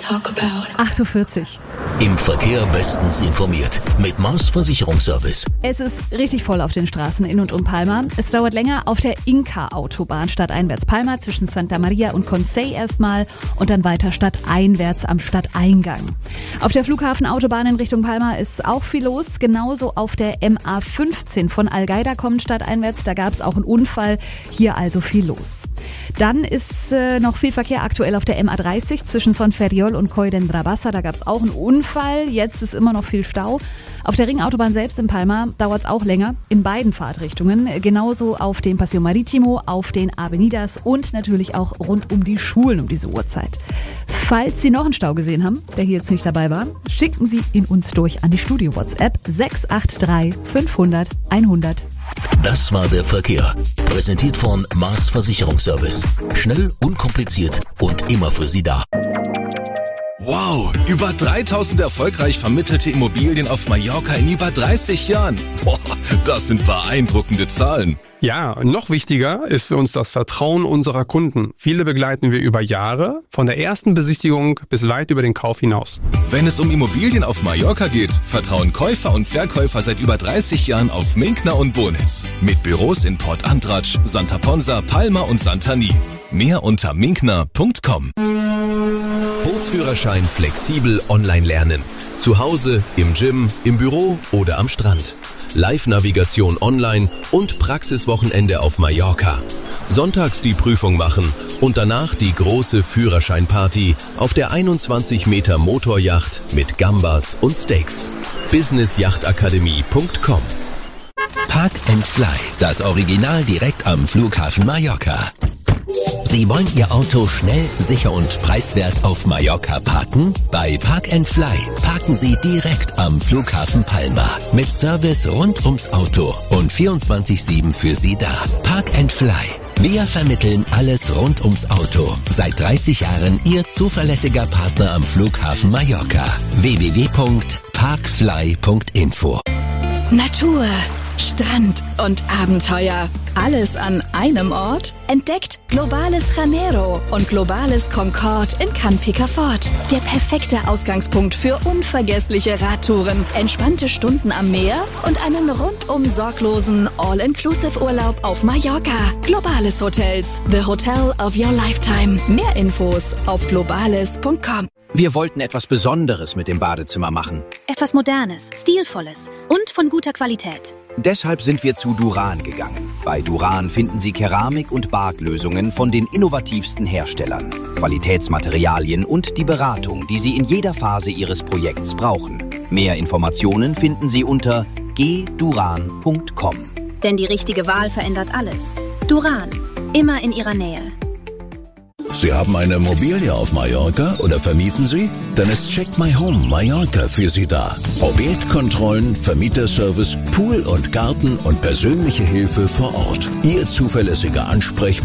8:40 Uhr. Im Verkehr bestens informiert mit Mars Versicherungsservice. Es ist richtig voll auf den Straßen in und um Palma. Es dauert länger auf der Inka-Autobahn stadteinwärts Palma zwischen Santa Maria und Consell erstmal und dann weiter stadteinwärts am Stadteingang. Auf der Flughafenautobahn in Richtung Palma ist auch viel los. Genauso auf der MA15 von Algaida kommend stadteinwärts. Da gab es auch einen Unfall. Hier also viel los. Dann ist noch viel Verkehr aktuell auf der MA30 zwischen Son Ferriol und Coll d'Endrabassa. Da gab es auch einen Unfall. Jetzt ist immer noch viel Stau. Auf der Ringautobahn selbst in Palma dauert es auch länger, in beiden Fahrtrichtungen. Genauso auf dem Paseo Maritimo, auf den Avenidas und natürlich auch rund um die Schulen um diese Uhrzeit. Falls Sie noch einen Stau gesehen haben, der hier jetzt nicht dabei war, schicken Sie ihn uns durch an die Studio-WhatsApp 683 500 100. Das war der Verkehr. Präsentiert von Mars Versicherungsservice. Schnell, unkompliziert und immer für Sie da. Wow, über 3000 erfolgreich vermittelte Immobilien auf Mallorca in über 30 Jahren. Boah, das sind beeindruckende Zahlen. Ja, noch wichtiger ist für uns das Vertrauen unserer Kunden. Viele begleiten wir über Jahre, von der ersten Besichtigung bis weit über den Kauf hinaus. Wenn es um Immobilien auf Mallorca geht, vertrauen Käufer und Verkäufer seit über 30 Jahren auf Minkner und Bonitz. Mit Büros in Port Andratx, Santa Ponsa, Palma und Santani. Mehr unter minkner.com. Bootsführerschein flexibel online lernen. Zu Hause, im Gym, im Büro oder am Strand. Live-Navigation online und Praxiswochenende auf Mallorca. Sonntags die Prüfung machen und danach die große Führerscheinparty auf der 21 Meter Motoryacht mit Gambas und Steaks. businessjachtakademie.com. Park and Fly, das Original direkt am Flughafen Mallorca. Sie wollen Ihr Auto schnell, sicher und preiswert auf Mallorca parken? Bei Park and Fly parken Sie direkt am Flughafen Palma. Mit Service rund ums Auto und 24/7 für Sie da. Park and Fly. Wir vermitteln alles rund ums Auto. Seit 30 Jahren Ihr zuverlässiger Partner am Flughafen Mallorca. www.parkfly.info. Natur, Strand und Abenteuer. Alles an einem Ort? Entdeckt Globales Janeiro und Globales Concorde in Can Picafort. Der perfekte Ausgangspunkt für unvergessliche Radtouren, entspannte Stunden am Meer und einen rundum sorglosen All-Inclusive-Urlaub auf Mallorca. Globales Hotels, the hotel of your lifetime. Mehr Infos auf globales.com. Wir wollten etwas Besonderes mit dem Badezimmer machen. Etwas Modernes, Stilvolles und von guter Qualität. Deshalb sind wir zu Duran gegangen. Bei Duran finden Sie Keramik- und Barklösungen von den innovativsten Herstellern, Qualitätsmaterialien und die Beratung, die Sie in jeder Phase Ihres Projekts brauchen. Mehr Informationen finden Sie unter gduran.com. Denn die richtige Wahl verändert alles. Duran, immer in Ihrer Nähe. Sie haben eine Immobilie auf Mallorca oder vermieten Sie? Dann ist Check My Home Mallorca für Sie da. Objektkontrollen, Vermieterservice, Pool und Garten und persönliche Hilfe vor Ort. Ihr zuverlässiger Ansprechpartner